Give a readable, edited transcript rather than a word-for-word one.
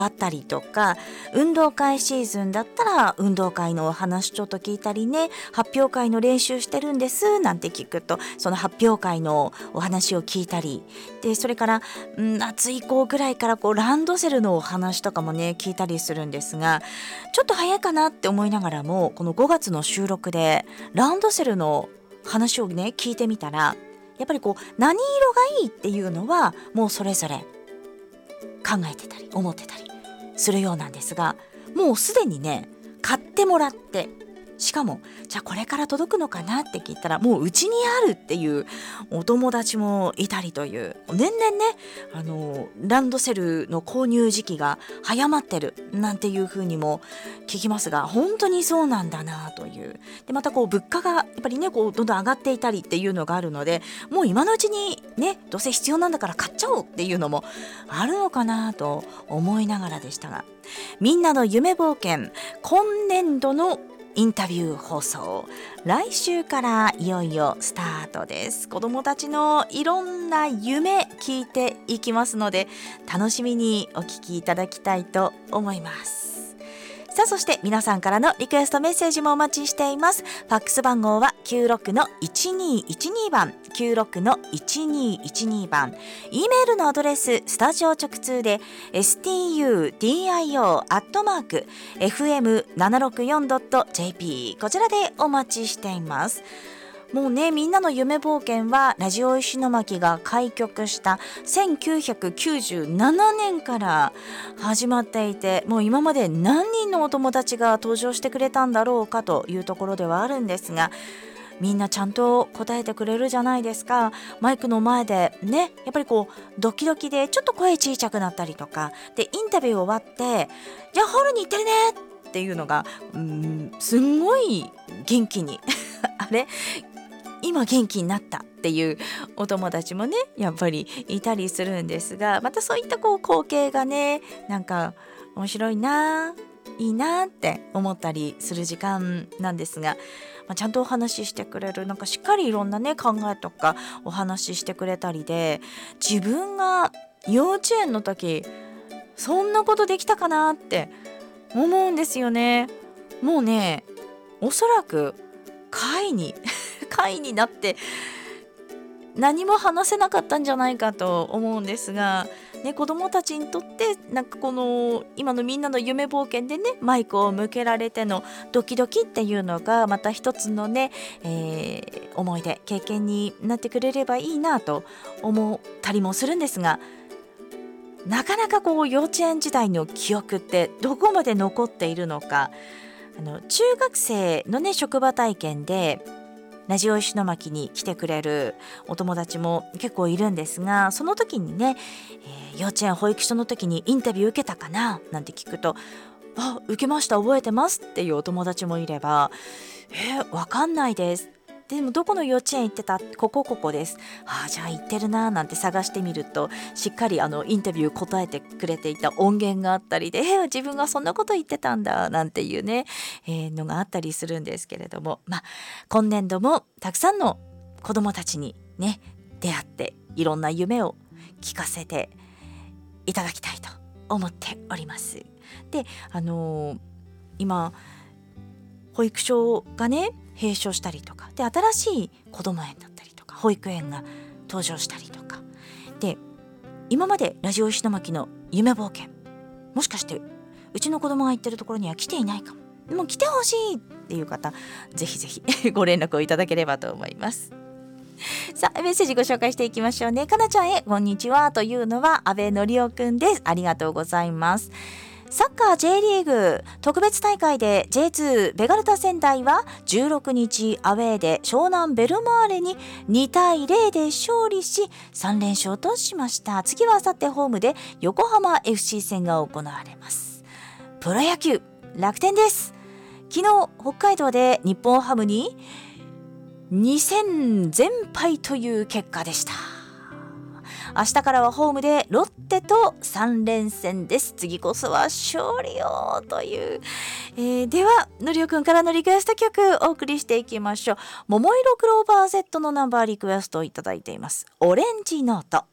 あったりとか、運動会シーズンだったら運動会のお話ちょっと聞いたりね、発表会の練習してるんですなんて聞くと、その発表会のお話を聞いたりで、それから、夏以降ぐらいからランドセルのお話とかもね聞いたりするんですが、ちょっと早いかなって思いながらも、この5月の収録でランドセルの話をね聞いてみたら、やっぱり何色がいいっていうのはもうそれぞれ考えてたり思ってたりするようなんですが、もうすでにね買ってもらって、しかもじゃあこれから届くのかなって聞いたら、もううちにあるっていうお友達もいたりという、年々ねランドセルの購入時期が早まってるなんていう風にも聞きますが、本当にそうなんだなという。でまた物価がやっぱりねどんどん上がっていたりっていうのがあるので、もう今のうちにねどうせ必要なんだから買っちゃおうっていうのもあるのかなと思いながらでしたが、みんなの夢冒険今年度のインタビュー放送、来週からいよいよスタートです。子どもたちのいろんな夢聞いていきますので、楽しみにお聞きいただきたいと思います。さあ、そして皆さんからのリクエストメッセージもお待ちしています。ファックス番号は96-1212番、96-1212番。E メールのアドレス、スタジオ直通で studio@fm764.jp、 こちらでお待ちしています。もうね、みんなの夢冒険はラジオ石巻が開局した1997年から始まっていて、もう今まで何人のお友達が登場してくれたんだろうかというところではあるんですが、みんなちゃんと答えてくれるじゃないですか。マイクの前でね、やっぱりドキドキでちょっと声小さくなったりとかで、インタビュー終わってじゃあホールに行ってるねっていうのがすんごい元気にあれ今元気になったっていうお友達もねやっぱりいたりするんですが、またそういった光景がね、なんか面白いな、いいなって思ったりする時間なんですが、ちゃんとお話ししてくれる、なんかしっかりいろんなね考えとかお話ししてくれたりで、自分が幼稚園の時そんなことできたかなって思うんですよね。もうね、おそらく会になって何も話せなかったんじゃないかと思うんですが、ね、子どもたちにとってなんか今のみんなの夢冒険でねマイクを向けられてのドキドキっていうのがまた一つのね、思い出経験になってくれればいいなと思ったりもするんですが、なかなか幼稚園時代の記憶ってどこまで残っているのか。中学生のね職場体験でラジオ石巻に来てくれるお友達も結構いるんですが、その時にね、幼稚園保育所の時にインタビュー受けたかななんて聞くと、受けました、覚えてますっていうお友達もいれば、わかんないです、でもどこの幼稚園行ってた、ここです、じゃあ行ってるななんて探してみると、しっかりインタビュー答えてくれていた音源があったりで、自分がそんなこと言ってたんだなんていうね、のがあったりするんですけれども、今年度もたくさんの子どもたちにね出会って、いろんな夢を聞かせていただきたいと思っております。で、今保育所がね閉所したりとかで、新しい子ども園だったりとか保育園が登場したりとかで、今までラジオ石巻の夢冒険、もしかしてうちの子供が行ってるところには来ていないかも、でも来てほしいっていう方、ぜひぜひご連絡をいただければと思います。さあ、メッセージご紹介していきましょうね。かなちゃんへこんにちはというのは安倍のりおくんです。ありがとうございます。サッカー J リーグ特別大会で J2 ベガルタ仙台は16日アウェーで湘南ベルマーレに2対0で勝利し3連勝としました。次はあさってホームで横浜 FC 戦が行われます。プロ野球楽天です。昨日北海道で日本ハムに2戦全敗という結果でした。明日からはホームでロッテと3連戦です。次こそは勝利をという、ではのりおくんからのリクエスト曲お送りしていきましょう。桃色クローバー Z のナンバーリクエストをいただいています。オレンジノート。